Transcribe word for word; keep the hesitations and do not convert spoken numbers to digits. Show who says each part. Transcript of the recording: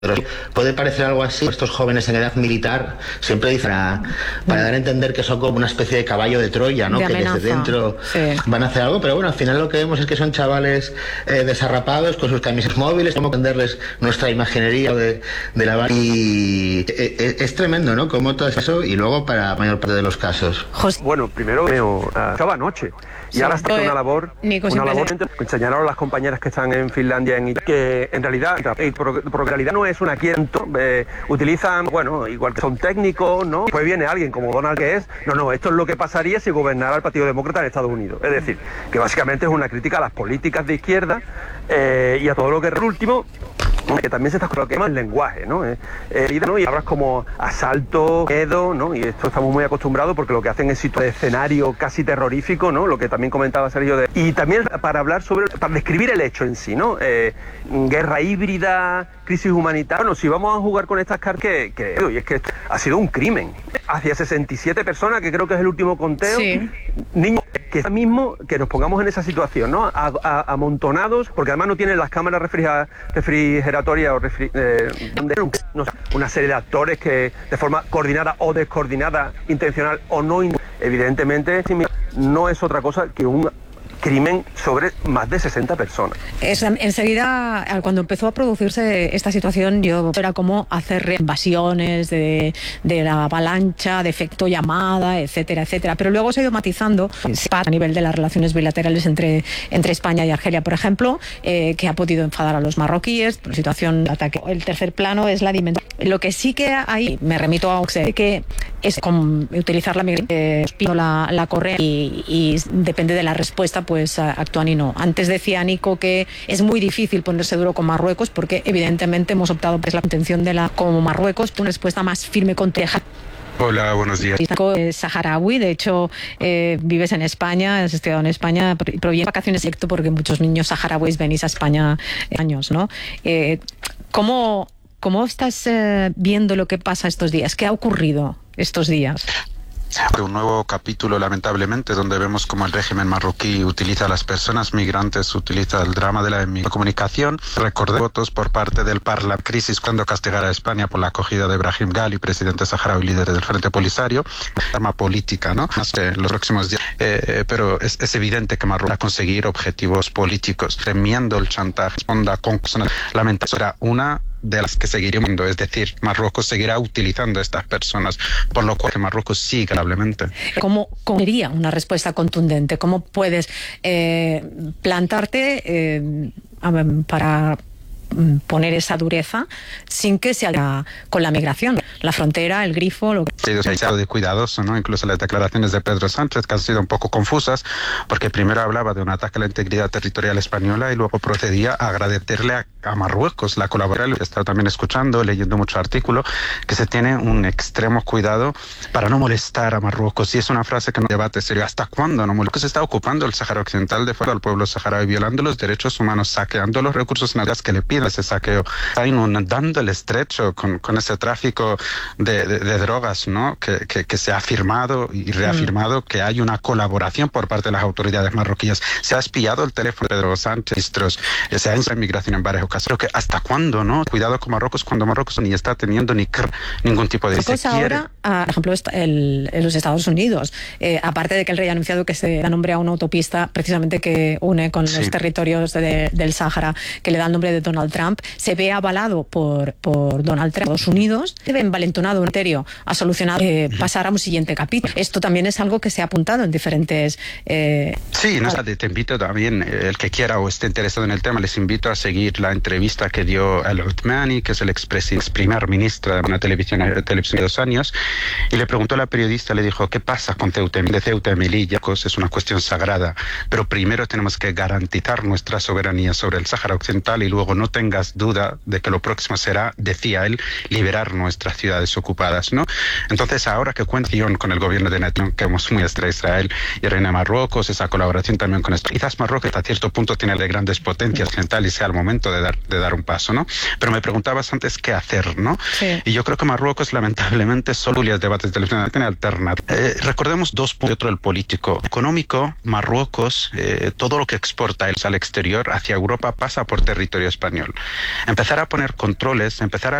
Speaker 1: Pero puede parecer algo así. Estos jóvenes en edad militar siempre dicen para, para dar a entender que son como una especie de caballo de Troya, ¿no?
Speaker 2: De
Speaker 1: que
Speaker 2: amenaza.
Speaker 1: desde dentro
Speaker 2: Sí.
Speaker 1: van a hacer algo, pero bueno, al final lo que vemos es que son chavales eh, desarrapados con sus camisas móviles, como venderles nuestra imaginería de, de la barra. Y eh, eh, es tremendo, ¿no? Como todo eso, y luego para la mayor parte de los casos.
Speaker 2: José.
Speaker 3: Bueno, primero veo estaba anoche y
Speaker 2: Sí.
Speaker 3: ahora está
Speaker 2: Eh,
Speaker 3: una labor,
Speaker 2: Nico,
Speaker 3: una
Speaker 2: siempre
Speaker 3: labor
Speaker 2: se-
Speaker 3: enseñaron a las compañeras que están en Finlandia en Italia, que en realidad, eh, porque en realidad no es una quiento, eh, utilizan, bueno, igual que son técnicos, ¿no? Pues viene alguien como Donald que es, no, no, esto es lo que pasaría si gobernara el Partido Demócrata en Estados Unidos. Es decir, que básicamente es una crítica a las políticas de izquierda eh, y a todo lo que es último, que también se está colocando el lenguaje, ¿no? Eh, eh, ¿no? Y hablas como asalto, miedo, ¿no? Y esto estamos muy acostumbrados porque lo que hacen es situar de escenario casi terrorífico, ¿no? Lo que también comentaba Sergio de... Y también para hablar sobre, para describir el hecho en sí, ¿no? Eh, guerra híbrida, crisis humanitaria. Bueno, si vamos a jugar con estas cartas, que, que y es que esto ha sido un crimen. Hacia sesenta y siete personas, que creo que es el último conteo,
Speaker 2: Sí.
Speaker 3: niños que ahora mismo que nos pongamos en esa situación, ¿no? A- a- amontonados, porque además no tienen las cámaras refrigera- refrigeratorias o refri- eh, donde- no sé, una serie de actores que de forma coordinada o descoordinada, intencional o no, in- evidentemente no es otra cosa que un crimen sobre más de sesenta personas.
Speaker 2: Es, enseguida, cuando empezó a producirse esta situación, yo era como hacer invasiones de, de la avalancha, de efecto llamada, etcétera, etcétera. Pero luego se ha ido matizando a nivel de las relaciones bilaterales entre, entre España y Argelia, por ejemplo, eh, que ha podido enfadar a los marroquíes por la situación de ataque. El tercer plano es la dimensión. Lo que sí que hay, me remito a Oxe, que es con utilizar la migración, eh, la, la correa y, y depende de la respuesta, pues actúan y no. Antes decía Nico que es muy difícil ponerse duro con Marruecos porque evidentemente hemos optado por la intención de la como Marruecos, una respuesta más firme con Teja.
Speaker 4: Hola, buenos días.
Speaker 2: Es saharaui, de hecho eh, vives en España, has estudiado en España, proviene de vacaciones directo porque muchos niños saharauis venís a España eh, años, ¿no? Eh, ¿cómo, ¿Cómo estás eh, viendo lo que pasa estos días? ¿Qué ha ocurrido estos días?
Speaker 4: Un nuevo capítulo, lamentablemente, donde vemos cómo el régimen marroquí utiliza a las personas migrantes, utiliza el drama de la comunicación. Recordé votos por parte del Parlamento, crisis cuando castigara a España por la acogida de Brahim Ghali, presidente saharaui, líder del Frente Polisario, arma política, ¿no? En los próximos días. Eh, pero es, es evidente que Marruecos va a conseguir objetivos políticos, temiendo el chantaje, responda con lamentable. Será una de las que seguiremos, es decir, Marruecos seguirá utilizando a estas personas, por lo cual que Marruecos sigue probablemente.
Speaker 2: ¿Cómo, cómo sería una respuesta contundente? ¿Cómo puedes eh, plantarte eh, para poner esa dureza sin que se haga con la migración, la frontera, el grifo, lo que...
Speaker 4: Ha sido de cuidadoso, ¿no? Incluso las declaraciones de Pedro Sánchez, que han sido un poco confusas, porque primero hablaba de un ataque a la integridad territorial española y luego procedía a agradecerle a, a Marruecos la colaboración. He estado también escuchando, leyendo mucho artículo, que se tiene un extremo cuidado para no molestar a Marruecos, y es una frase que no debate serio. ¿Hasta cuándo no? Marruecos está ocupando el Sáhara Occidental de fuera al pueblo saharaui, violando los derechos humanos, saqueando los recursos naturales que le piden ese saqueo, está inundando el estrecho con, con ese tráfico de, de, de drogas, ¿no? Que, que, que se ha afirmado y reafirmado mm. que hay una colaboración por parte de las autoridades marroquíes. Se ha espiado el teléfono de Pedro Sánchez, ministros, se ha hecho inmigración en varias ocasiones. Creo que ¿hasta cuándo, no? Cuidado con Marruecos cuando Marruecos ni está teniendo ni cr ningún tipo de...
Speaker 2: Pues ahora, por ejemplo, el, en los Estados Unidos, eh, aparte de que el rey ha anunciado que se da nombre a una autopista precisamente que une con sí. los territorios de, del Sáhara, que le da el nombre de Donald Trump, se ve avalado por, por Donald Trump, Estados Unidos, se ve envalentonado un criterio a solucionar, eh, pasar a un siguiente capítulo. Esto también es algo que se ha apuntado en diferentes... Eh,
Speaker 4: sí, no, te invito también, el que quiera o esté interesado en el tema, les invito a seguir la entrevista que dio Al Othmani, que es el ex, ex primer ministro de una televisión, televisión de dos años, y le preguntó a la periodista, le dijo, ¿qué pasa con Ceuta, de Ceuta y Melilla? Es una cuestión sagrada, pero primero tenemos que garantizar nuestra soberanía sobre el Sáhara Occidental y luego no tengas duda de que lo próximo será, decía él, liberar nuestras ciudades ocupadas, ¿no? Entonces, ahora que cuenta con el gobierno de Netanyahu, que hemos muy estrés Israel y Reina de Marruecos, esa colaboración también con esto. Quizás Marruecos hasta cierto punto tiene de grandes potencias occidentales y sea el momento de dar, de dar un paso, ¿no? Pero me preguntabas antes qué hacer, ¿no? Sí. Y yo creo que Marruecos, lamentablemente, solo los debates de televisión tiene alternativa. Eh, recordemos dos puntos. Otro, el político. Económico, Marruecos, eh, todo lo que exporta al exterior hacia Europa pasa por territorio español. Empezar a poner controles, empezar a